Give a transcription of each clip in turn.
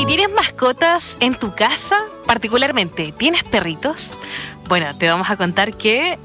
¿Y tienes mascotas en tu casa? Particularmente, ¿tienes perritos? Bueno, te vamos a contar que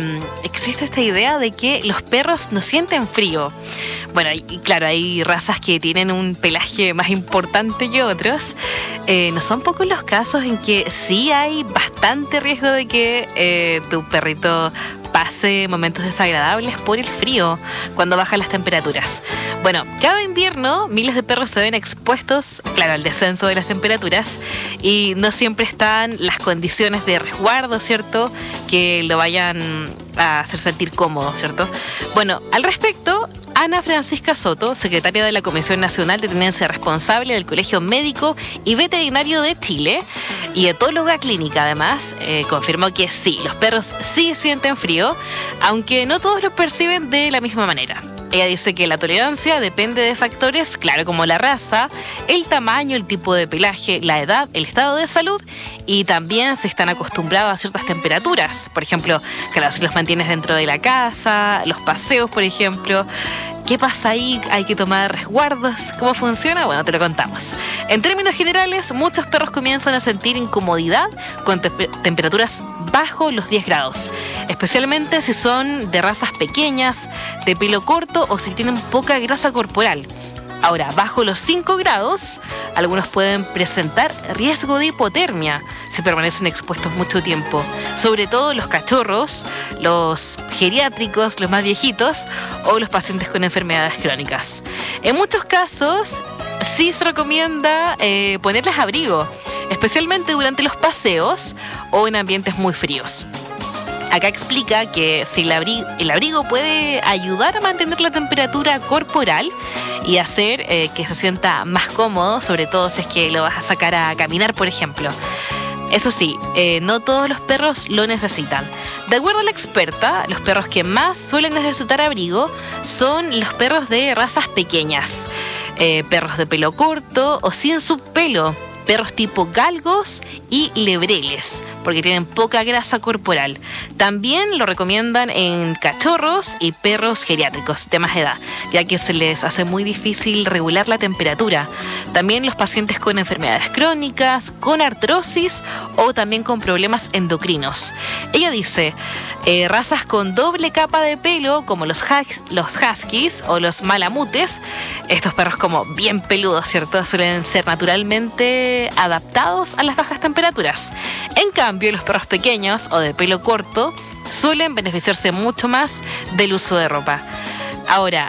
existe esta idea de que los perros no sienten frío. Bueno, y claro, hay razas que tienen un pelaje más importante que otros. No son pocos los casos en que sí hay bastante riesgo de que tu perrito pase momentos desagradables por el frío cuando bajan las temperaturas. Bueno, cada invierno miles de perros se ven expuestos, claro, al descenso de las temperaturas y no siempre están las condiciones de resguardo, ¿cierto?, que lo vayan a hacer sentir cómodo, ¿cierto? Bueno, al respecto, Ana Francisca Soto, secretaria de la Comisión Nacional de Tenencia Responsable del Colegio Médico y Veterinario de Chile y etóloga clínica además, confirmó que sí, los perros sí sienten frío, aunque no todos lo perciben de la misma manera. Ella dice que la tolerancia depende de factores, claro, como la raza, el tamaño, el tipo de pelaje, la edad, el estado de salud y también si están acostumbrados a ciertas temperaturas. Por ejemplo, claro, si los mantienes dentro de la casa, los paseos, por ejemplo. ¿Qué pasa ahí? ¿Hay que tomar resguardos? ¿Cómo funciona? Bueno, te lo contamos. En términos generales, muchos perros comienzan a sentir incomodidad con temperaturas bajo los 10 grados, especialmente si son de razas pequeñas, de pelo corto o si tienen poca grasa corporal. Ahora, bajo los 5 grados, algunos pueden presentar riesgo de hipotermia si permanecen expuestos mucho tiempo. Sobre todo los cachorros, los geriátricos, los más viejitos o los pacientes con enfermedades crónicas. En muchos casos, sí se recomienda ponerles abrigo, especialmente durante los paseos o en ambientes muy fríos. Acá explica que si el abrigo puede ayudar a mantener la temperatura corporal y hacer que se sienta más cómodo, sobre todo si es que lo vas a sacar a caminar, por ejemplo. Eso sí, no todos los perros lo necesitan. De acuerdo a la experta, los perros que más suelen necesitar abrigo son los perros de razas pequeñas, perros de pelo corto o sin subpelo, perros tipo galgos y lebreles, porque tienen poca grasa corporal. También lo recomiendan en cachorros y perros geriátricos de más edad, ya que se les hace muy difícil regular la temperatura. También los pacientes con enfermedades crónicas, con artrosis o también con problemas endocrinos. Ella dice, razas con doble capa de pelo, como los huskies o los malamutes, estos perros como bien peludos, ¿cierto?, suelen ser naturalmente adaptados a las bajas temperaturas. En cambio, los perros pequeños o de pelo corto suelen beneficiarse mucho más del uso de ropa. Ahora,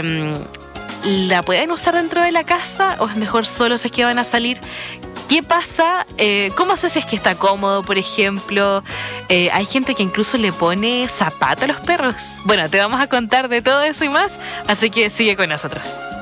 ¿la pueden usar dentro de la casa o es mejor solo si es que van a salir? ¿Qué pasa? ¿Cómo sé si es que está cómodo, por ejemplo? Hay gente que incluso le pone zapato a los perros. Bueno, te vamos a contar de todo eso y más, así que sigue con nosotros.